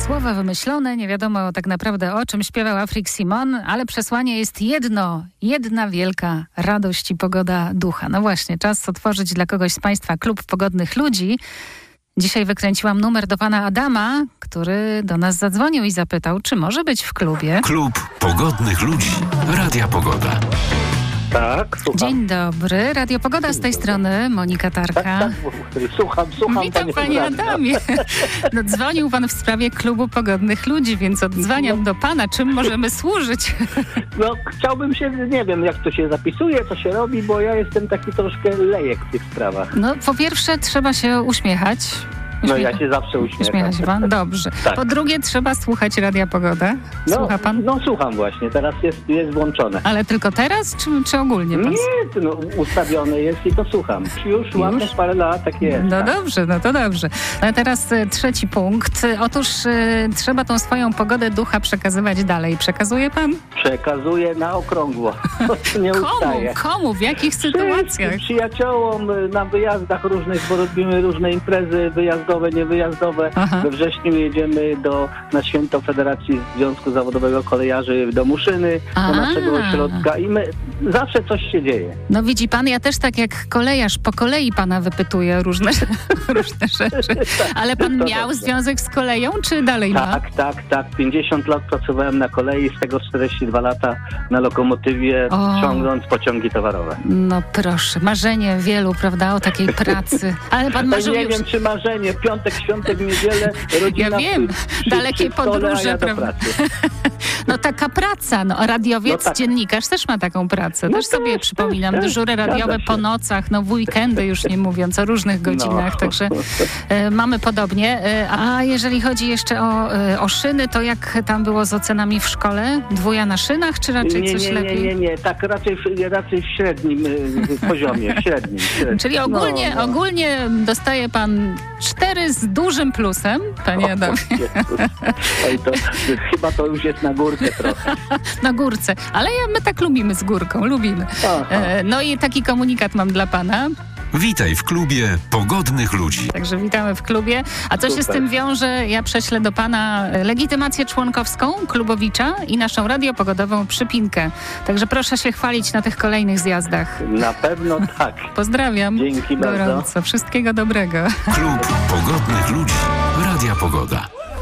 Słowa wymyślone, nie wiadomo tak naprawdę o czym śpiewał Afrik Simon, ale przesłanie jest jedno, jedna wielka radość i pogoda ducha. No właśnie, czas otworzyć dla kogoś z Państwa klub pogodnych ludzi. Dzisiaj wykręciłam numer do pana Adama, który do nas zadzwonił i zapytał, czy może być w klubie. Klub pogodnych ludzi. Radia Pogoda. Tak, słucham. Dzień dobry, Radio Pogoda z tej strony, Monika Tarka. Tak, słucham. Witam panie Adamie. No, dzwonił pan w sprawie klubu pogodnych ludzi, więc odzwaniam do pana. Czym możemy służyć? No, chciałbym się, nie wiem jak to się zapisuje, co się robi, bo ja jestem taki troszkę lejek w tych sprawach. No, po pierwsze trzeba się uśmiechać. No ja się zawsze uśmiecham. Uśmiecha się pan? Dobrze. Tak. Po drugie trzeba słuchać Radia Pogoda. Słucha pan? No słucham właśnie, teraz jest włączone. Ale tylko teraz, czy ogólnie pan? Nie, no, ustawione jest i to słucham. Już ładne parę lat tak jest. No tak. dobrze, no to dobrze. No a teraz trzeci punkt. Otóż trzeba tą swoją pogodę ducha przekazywać dalej. Przekazuje pan? Przekazuję na okrągło. Nie ustaje. Komu? W jakich sytuacjach? Przyjaciołom na wyjazdach różnych, bo robimy różne imprezy wyjazdowe, niewyjazdowe. Aha. We wrześniu jedziemy na święto Federacji Związku Zawodowego Kolejarzy do Muszyny, do naszego ośrodka i zawsze coś się dzieje. No widzi pan, ja też tak jak kolejarz po kolei pana wypytuję różne rzeczy. Ale pan miał związek z koleją, czy dalej ma? Tak. 50 lat pracowałem na kolei, z tego 42 lata na lokomotywie, ciągnąc pociągi towarowe. No proszę, marzenie wielu, prawda, o takiej pracy. Ale pan marzył nie wiem, czy marzenie, piątek, świątek, niedzielę, rodzina. Ja wiem, dalekie podróże, prawda? No taka praca, no radiowiec, dziennikarz też ma taką pracę. Też sobie przypominam, dyżury radiowe po nocach, no w weekendy już nie mówiąc, o różnych godzinach, także mamy podobnie. A jeżeli chodzi jeszcze o szyny, to jak tam było z ocenami w szkole? 2 na szynach, czy raczej coś lepiej? Nie, tak raczej w średnim poziomie, średnim. Czyli ogólnie dostaje pan 4 z dużym plusem, panie Adamie. Chyba to już jest na górce trochę. Na górce, ale my tak lubimy z górką, lubimy. No i taki komunikat mam dla pana. Witaj w klubie pogodnych ludzi. Także witamy w klubie. A co się z tym wiąże? Ja prześlę do pana legitymację członkowską Klubowicza i naszą radiopogodową przypinkę. Także proszę się chwalić na tych kolejnych zjazdach. Na pewno tak. Pozdrawiam. Dzięki gorąco. bardzo. Wszystkiego dobrego. Klub pogodnych ludzi. Radia Pogoda.